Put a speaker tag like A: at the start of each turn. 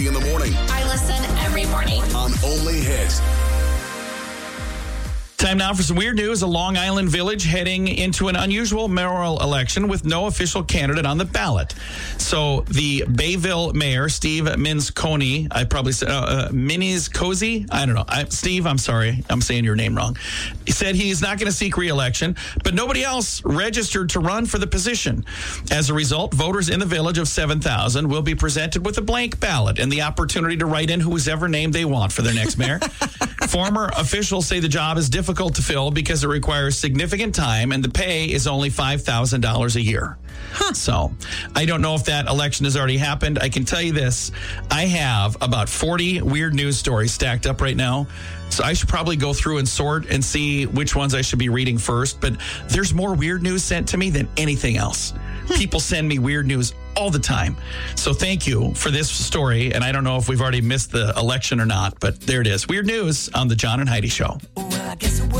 A: Heidi in the morning.
B: I listen every morning.
A: On Only Hit.
C: Time now for some weird news. A Long Island village heading into an unusual mayoral election with no official candidate on the ballot. So the Bayville mayor, Steve Minsconi, I probably said Miniscozy? I don't know. Steve, I'm sorry. I'm saying your name wrong. He said he's not going to seek re-election, but nobody else registered to run for the position. As a result, voters in the village of 7,000 will be presented with a blank ballot and the opportunity to write in whoever name they want for their next mayor. Former officials say the job is difficult to fill because it requires significant time and the pay is only $5,000 a year. So I don't know if that election has already happened. I can tell you this. I have about 40 weird news stories stacked up right now. So I should probably go through and sort and see which ones I should be reading first. But there's more weird news sent to me than anything else. People send me weird news all the time. So thank you for this story. And I don't know if we've already missed the election or not, but there it is. Weird news on the John and Heidi Show.
D: Well, I guess it